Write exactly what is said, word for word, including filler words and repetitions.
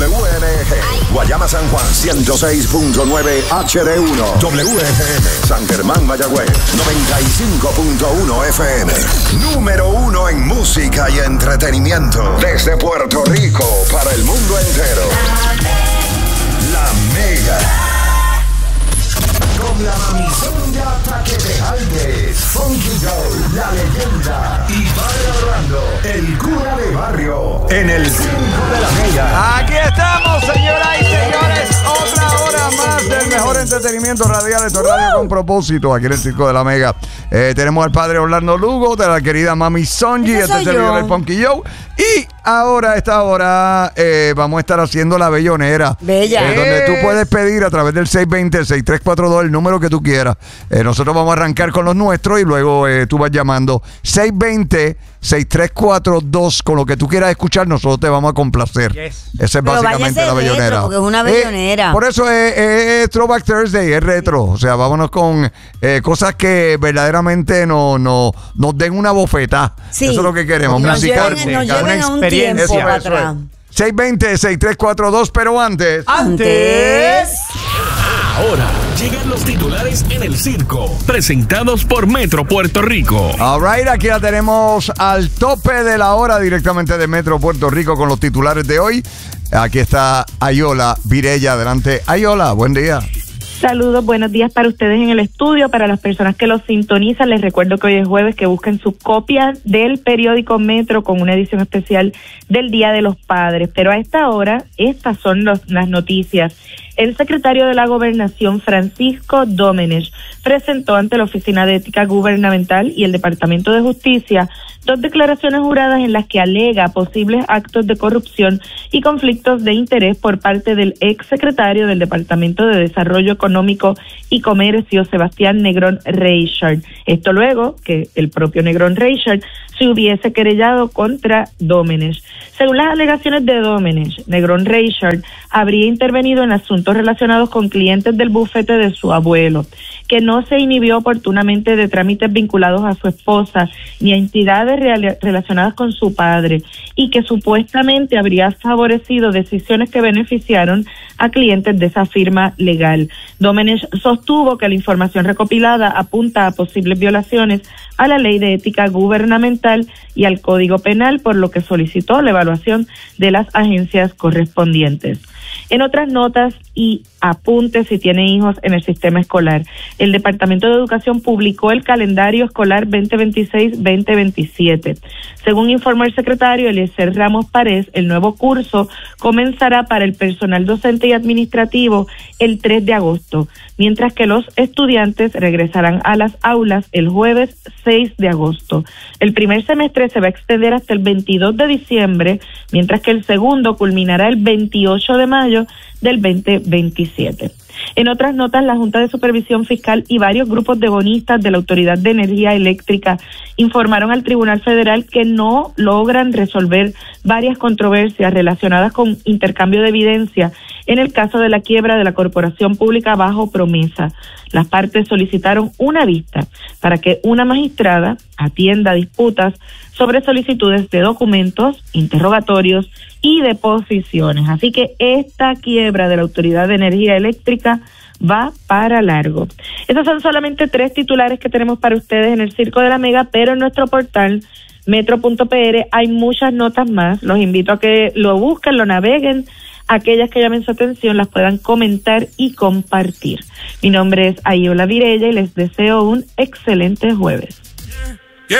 W N G, Guayama San Juan ciento seis punto nueve H D uno, W F M San Germán Mayagüez noventa y cinco punto uno F M. Número uno en música y entretenimiento desde Puerto Rico para el mundo entero. La Mega. Con la mamizonga pa' que te jaldes. Funky Joe, la leyenda. Y Padre Orlando, el cura de barrio. En el Circo de la Mega. Aquí estamos, señoras y señores. Otra hora más del mejor entretenimiento radial de tu radio con propósito. Aquí en el Circo de la Mega. Eh, tenemos al Padre Orlando Lugo, de la querida Mami Songi, este servidor del Funky Joe. Y ahora, a esta hora, eh, vamos a estar haciendo la bellonera. Bella. Eh, donde tú puedes pedir a través del seis dos cero, seis tres cuatro dos el número que tú quieras. Eh, nosotros vamos a arrancar con los nuestros y luego eh, tú vas llamando seis dos cero, seis tres cuatro dos con lo que tú quieras escuchar. Nosotros te vamos a complacer. Yes. Esa es Pero básicamente la bellonera. Retro, porque es una bellonera. Eh, por eso es, es Throwback Thursday, es retro. O sea, vámonos con eh, cosas que verdaderamente no, no, nos den una bofetada. Sí. Eso es lo que queremos. Nos musical. Lleven, nos lleven a un tiempo eso, para eso atrás. seis dos cero, seis tres cuatro dos, pero antes. Antes. Ahora llegan los titulares en el circo, presentados por Metro Puerto Rico. All right, aquí la tenemos al tope de la hora directamente de Metro Puerto Rico con los titulares de hoy. Aquí está Ayola Virella. Adelante, Ayola, buen día. Saludos, buenos días para ustedes en el estudio. Para las personas que los sintonizan, les recuerdo que hoy es jueves, que busquen su copia del periódico Metro con una edición especial del Día de los Padres. Pero a esta hora, estas son los, las noticias. El secretario de la Gobernación, Francisco Domenech, presentó ante la Oficina de Ética Gubernamental y el Departamento de Justicia dos declaraciones juradas en las que alega posibles actos de corrupción y conflictos de interés por parte del exsecretario del Departamento de Desarrollo Económico y Comercio, Sebastián Negrón Reichard. Esto luego que el propio Negrón Reichard se hubiese querellado contra Domenech. Según las alegaciones de Domenech, Negrón Reichard habría intervenido en asuntos relacionados con clientes del bufete de su abuelo, que no se inhibió oportunamente de trámites vinculados a su esposa ni a entidades real- relacionadas con su padre, y que supuestamente habría favorecido decisiones que beneficiaron a clientes de esa firma legal. Domenech sostuvo que la información recopilada apunta a posibles violaciones a la Ley de Ética Gubernamental y al Código Penal, por lo que solicitó la evaluación de las agencias correspondientes. En otras notas y apuntes, si tiene hijos en el sistema escolar, el Departamento de Educación publicó el calendario escolar veinte veintiséis veinte veintisiete. Según informó el secretario Eliezer Ramos Párez, el nuevo curso comenzará para el personal docente y administrativo el tres de agosto, mientras que los estudiantes regresarán a las aulas el jueves seis de agosto. El primer semestre se va a extender hasta el veintidós de diciembre, mientras que el segundo culminará el veintiocho de mayo del veinte veintisiete. En otras notas, la Junta de Supervisión Fiscal y varios grupos de bonistas de la Autoridad de Energía Eléctrica informaron al Tribunal Federal que no logran resolver varias controversias relacionadas con intercambio de evidencia en el caso de la quiebra de la Corporación Pública bajo promesa. Las partes solicitaron una vista para que una magistrada atienda disputas sobre solicitudes de documentos, interrogatorios y deposiciones. Así que esta quiebra de la Autoridad de Energía Eléctrica va para largo. Esos son solamente tres titulares que tenemos para ustedes en el Circo de la Mega, pero en nuestro portal metro punto p r hay muchas notas más. Los invito a que lo busquen, lo naveguen. Aquellas que llamen su atención las puedan comentar y compartir. Mi nombre es Ayola Virella y les deseo un excelente jueves.